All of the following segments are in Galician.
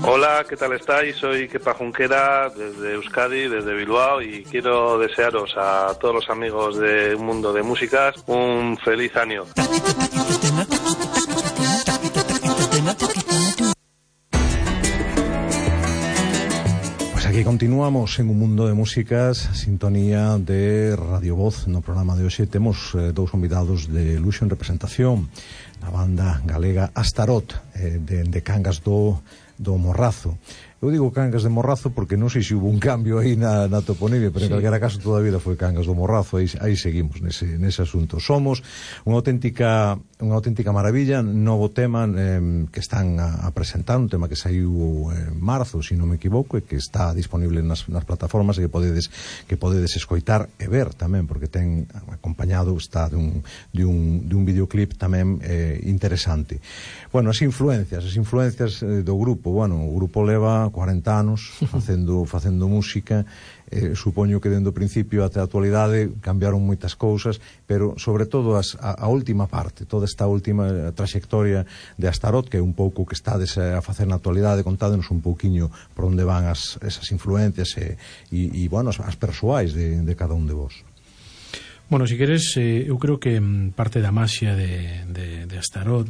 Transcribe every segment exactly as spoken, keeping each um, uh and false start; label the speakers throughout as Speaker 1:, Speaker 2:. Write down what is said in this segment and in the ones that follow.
Speaker 1: Hola, ¿qué tal estáis? Soy Kepa Junquera desde Euskadi, desde Bilbao, y quiero desearos a todos los amigos de Un Mundo de Músicas un feliz año.
Speaker 2: Pues aquí continuamos en Un Mundo de Músicas, sintonía de Radio Voz. No programa de hoxe temos eh, dous convidados de luxo en representación na banda galega Astaroth, eh, de, de Cangas do do Morrazo. Eu digo Cangas de Morrazo porque non sei se hubo un cambio aí na, na toponimia, pero sí, en calquera caso toda a vida foi Cangas do Morrazo. Aí, aí seguimos nese, nese asunto. Somos unha auténtica unha auténtica maravilla, novo tema eh, que están a, a presentar, un tema que saiu en marzo, se non me equivoco, e que está disponible nas, nas plataformas e que podedes que podedes escoitar e ver tamén, porque ten acompañado está dun, de un, de un videoclip tamén eh, interesante. Bueno, as influencias, as influencias eh, do grupo, bueno, o grupo leva cuarenta anos facendo facendo música, eh, supoño que dende o principio até a actualidade cambiaron moitas cousas, pero sobre todo as, a, a última parte, toda esta última traxectoria de Astaroth, que é un pouco que estades a facer na actualidade, contádenos un pouquiño por onde van as, esas influencias e, e, e bueno, as, as persoais de, de cada un de vos.
Speaker 3: Bueno, si queres, eh, eu creo que parte da maxia de, de, de Astaroth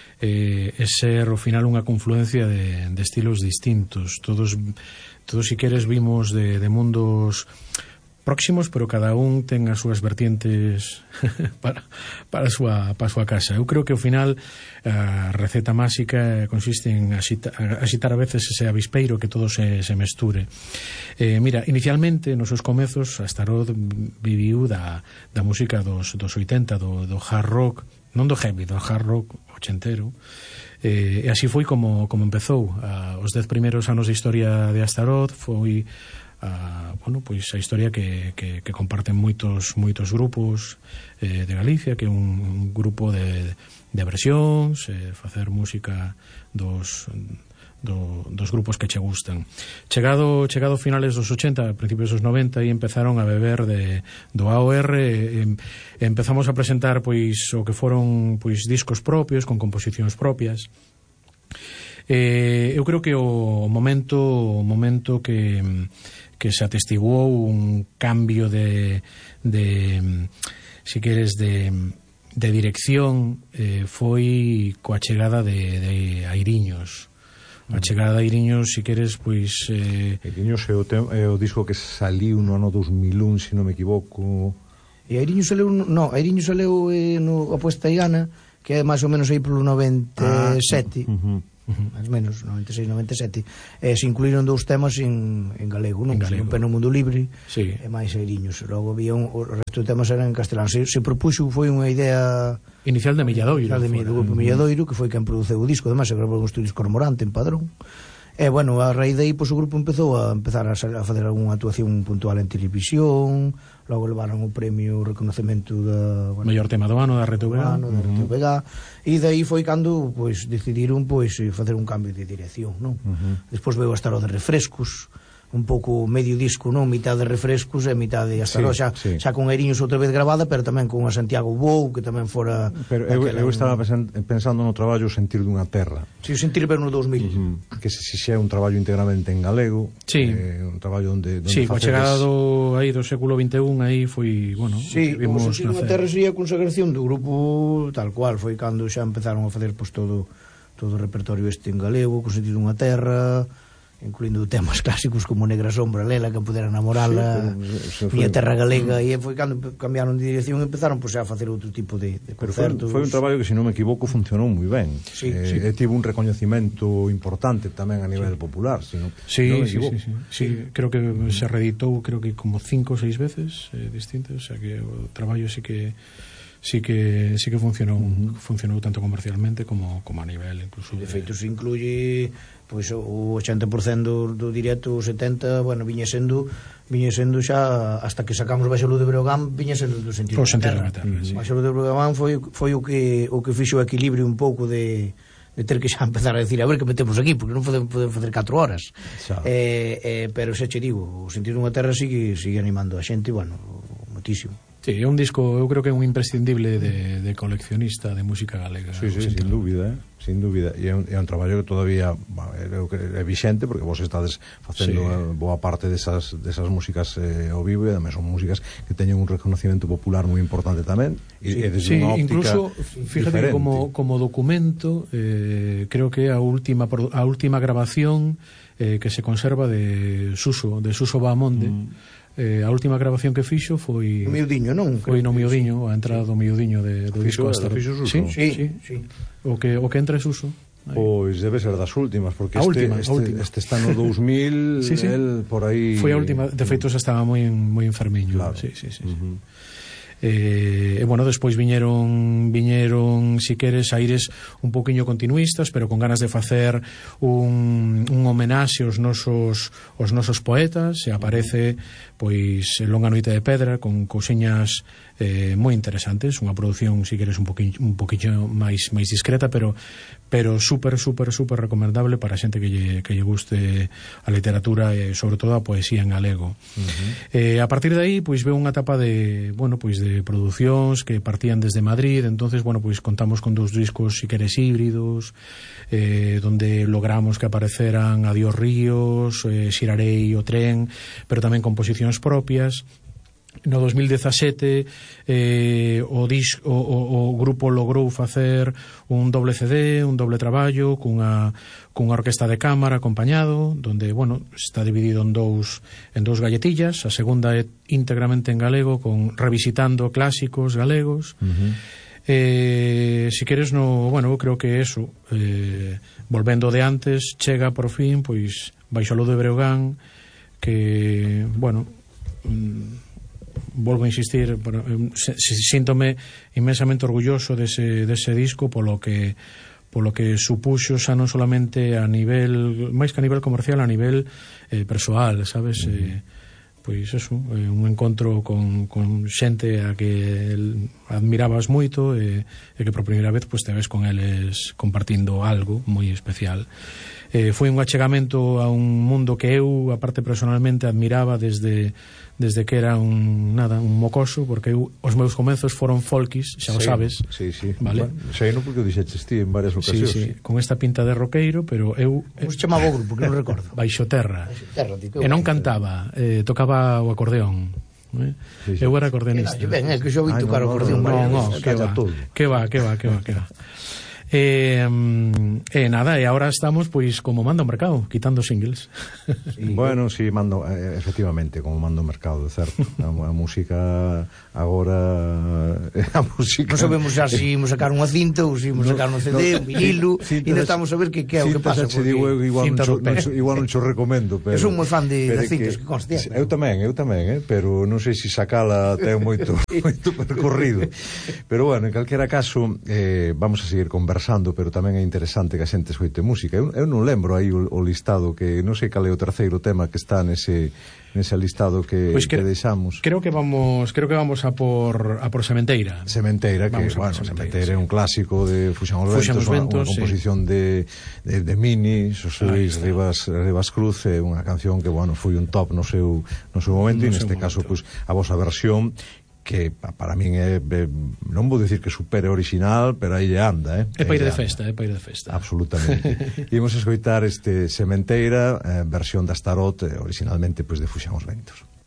Speaker 3: eh, é ser ao final unha confluencia de, de estilos distintos. Todos, todos si queres, vimos de, de mundos próximos, pero cada un ten as súas vertientes para, para, a súa, para a súa casa. Eu creo que ao final a receta máxica consiste en axitar, axitar a veces ese avispeiro, que todo se, se mesture. Eh, mira, inicialmente, nos seus comezos, Astaroth viviu da, da música dos, dos oitenta, do, do hard rock, non do heavy, do hard rock ochentero, eh, e así foi como, como empezou. Uh, os dez primeiros anos de historia de Astaroth foi uh, bueno, pois a historia que, que, que comparten moitos moitos grupos eh, de Galicia, que é un, un grupo de, de versións, eh, facer música dos Do, dos grupos que che gustan. Chegado chegado finales dos ochenta, principios dos noventa, e empezaron a beber de do A O R, e, e empezamos a presentar pois o que foron pois discos propios con composicións propias. Eh, eu creo que o momento o momento que que se atestiguou un cambio de de si queres de de dirección eh, foi coa chegada de, de Airiños. A chegada de Airiños, si queres, pois... Eh...
Speaker 2: Airiños é o, te... é o disco que saliu no ano dos mil un, se non me equivoco.
Speaker 4: E Airiños saleu... No, Airiños saleu eh, no Apuesta e Gana, que é máis ou menos aí polo noventa e sete. Ah, uh-huh. Uh-huh. máis ou menos, noventa e seis, noventa e sete. E se incluíron dous temas en, en galego, non? En galego. No Mundo Libre, sí. E máis Airiños. Logo había un... O resto de temas eran en castelán. Se, se propuxo, foi unha idea...
Speaker 3: Inicial de Milladoiro.
Speaker 4: Inicial de Milladoiro, grupo Milladoiro, que foi quen produceu o disco, además se grabou en estudios Cormorante en Padrón. E, bueno, a raíz de aí, pois, o grupo empezou a empezar a, a fazer algunha actuación puntual en televisión, logo levaron o premio, o reconocemento da...
Speaker 3: Bueno, mellor tema do ano, da R T V G.
Speaker 4: Ano, da R T V G. E daí foi cando, pois, decidiron, pois, facer un cambio de dirección, non? Uh-huh. Despois veio a estar o de refrescos, un pouco medio disco, non? Mitad de refrescos e mitad de Astaroth, sí, xa, sí. xa con Airiños outra vez grabada, pero tamén con a Santiago Bou, que tamén fora...
Speaker 2: Pero eu, eu estaba pensando no traballo Sentir dunha terra.
Speaker 4: Si, sí, Sentir pero no dos mil.
Speaker 2: Uh-huh. Que se si xa é un traballo integramente en galego,
Speaker 3: sí.
Speaker 2: eh, un traballo onde... onde
Speaker 3: sí, coa chegada do, aí do século vinte e un, aí foi, bueno...
Speaker 4: Sí, o Sentir dunha terra sería a consagración do grupo tal cual, foi cando xa empezaron a facer pois, todo, todo o repertorio este en galego, con Sentir dunha terra... incluindo temas clásicos como Negra Sombra, Lela, que pudera namorala, sí, Miña Terra Galega, e foi cando cambiaron de dirección e empezaron pois, a facer outro tipo de, de concertos.
Speaker 2: Foi, foi un traballo que, se non me equivoco, funcionou moi ben. Sí, eh, sí. E tivo un recoñecimento importante tamén a nivel sí. popular, se non,
Speaker 3: sí,
Speaker 2: non me
Speaker 3: equivoco. Sí, sí, sí. sí, creo que se reeditou creo que como cinco ou seis veces eh, distintos, o sea que o traballo sí que sí que sí que funcionou, uh-huh. funcionou tanto comercialmente como como a nivel incluso.
Speaker 4: De feito, se incluye pois o ochenta por cento do, do directo, o setenta por cento, bueno, viña sendo viña sendo xa hasta que sacamos Baixo Luz de Breogán, viña sendo do Sentir
Speaker 3: dunha terra. terra sí.
Speaker 4: Baixo Luz de Breogán foi foi o que o que fixo o equilibrio un pouco de de ter que xa empezar a decir a ver que metemos aquí, porque non podemos, podemos facer catro horas. Eh, eh, pero xa che digo, o Sentir dunha terra sigue sigue animando a xente, bueno, moitísimo.
Speaker 3: Sí, é un disco, eu creo que é un imprescindible de, de coleccionista de música galega.
Speaker 2: Sí, sí, sin dúbida, eh? sin dúbida. E é un, é un traballo que todavía, bueno, é vixente porque vos estades facendo sí. boa parte desas, desas músicas eh, ao vivo, e además son músicas que teñen un reconocimiento popular moi importante tamén, e, sí. e desde
Speaker 3: sí,
Speaker 2: unha óptica
Speaker 3: incluso, fíjate que como, como documento eh, creo que a última, a última grabación eh, que se conserva de Suso, de Suso Bahamonde, mm. Eh, a última grabación que fixo foi
Speaker 4: no Miudiño, non?
Speaker 3: Foi no Miudiño, a entrada do Miudiño de, do disco Astar.
Speaker 2: Sí,
Speaker 3: sí, sí, sí. O que o que entra é Suso. Aí. Pois
Speaker 2: debe ser das últimas, porque
Speaker 3: a
Speaker 2: este,
Speaker 3: última,
Speaker 2: este,
Speaker 3: última.
Speaker 2: este está no dous mil, sí, sí. El por aí
Speaker 3: foi a última, de feito xa estaba moi moi enfermiño, claro. Sí, sí, sí. Uh-huh. Eh, e bueno, despois viñeron viñeron, si queres, aires un poquinho continuistas, pero con ganas de facer un, un homenaxe aos nosos aos nosos poetas, e aparece pois Longa Noite de Pedra con cousiñas eh, moi interesantes, unha produción, si queres, un poquinho, un poquinho máis máis discreta, pero pero super, super, super recomendable para a xente que lle, que lle guste a literatura e sobre todo a poesía en galego. Uh-huh. Eh, a partir de aí, pois veo unha etapa de, bueno, pois de producións que partían desde Madrid, entonces, bueno, pois contamos con dous discos, si queres, híbridos, eh, donde logramos que apareceran Adiós Ríos, eh, Xirarei o Tren, pero tamén composicións propias. No dos mil dezasete eh, o, dis, o, o, o grupo logrou facer un doble C D, un doble traballo cunha, cunha orquesta de cámara acompañado, donde, bueno, está dividido en dous en dous galletillas. A segunda é íntegramente en galego, con revisitando clásicos galegos. Uh-huh. Eh, si queres, no, bueno, creo que eso, eh, volvendo de antes, chega por fin, pois, Baixo Lo de Breogán, que, bueno, mm, volvo a insistir, bueno, síntome inmensamente orgulloso dese, dese disco polo que polo que supuxo xa non solamente a nivel, máis que a nivel comercial, a nivel eh, persoal, sabes? Mm. Eh, pois eso, eh, un encontro con, con xente a que admirabas moito e, e que por primeira vez pois te ves con eles compartindo algo moi especial. Eh, foi un achegamento a un mundo que eu, aparte personalmente, admiraba desde desde que era un nada un mocoso, porque eu, os meus comezos foron folkis, xa o sabes.
Speaker 2: Sí, sí.
Speaker 3: Vale.
Speaker 2: Bueno, sei non porque o dixeches ti en varias ocasións.
Speaker 3: Sí, sí, con esta pinta de roqueiro, pero eu
Speaker 4: como se chamaba o grupo, que non recordo.
Speaker 3: Baixo Terra.
Speaker 4: Baixo Terra,
Speaker 3: e non cantaba, eh, tocaba o acordeón. Eh? Sí, sí. Eu era acordeonista.
Speaker 4: Que ben, é que xo vi tocar o acordeón.
Speaker 3: Non, non, que va, que va, que va, que va, que va. Eh, eh, nada, e agora estamos pois como manda o mercado, quitando singles.
Speaker 2: Sí. Bueno, si sí, mando eh, efectivamente, como mando o mercado, certo. A, a música agora a música.
Speaker 4: Non sabemos xa se imos sacar unha cinta ou se imos no, sacar un C D, no, un vinilo, e estamos a ver que que é o que pasa.
Speaker 2: Porque digo, eu, igual, non cho, non, igual non cho recomendo, pero
Speaker 4: eu son moi fan de das cintas que, que conste.
Speaker 2: Eu tamén, eu tamén, eh, pero non sei se sacala ten moito moito percorrido. Pero bueno, en calquera caso, eh, vamos a seguir conversando, pero tamén é interesante que a xente escoite música. Eu, eu non lembro aí o, o listado, que non sei cal é o terceiro tema que está nese nese listado que, pues que, que deixamos.
Speaker 3: Creo que vamos, creo que vamos a por a por Sementeira.
Speaker 2: Sementeira, que bueno, Sementeira é sí. un clásico de Fuxan os Ventos, unha, unha composición sí. de, de de Mini, Xosé Luis Rivas Rivas Cruz, é unha canción que bueno, foi un top no seu no seu momento, no e neste caso pois pues, a vosa versión que para min é, é non vou dicir que supere original, pero aí anda, eh?
Speaker 3: É para ir de festa, é para ir de festa.
Speaker 2: Absolutamente. Imos escoitar este Sementeira, eh, versión da Astarot, eh, originalmente pois pues, de Fuxan os Ventos.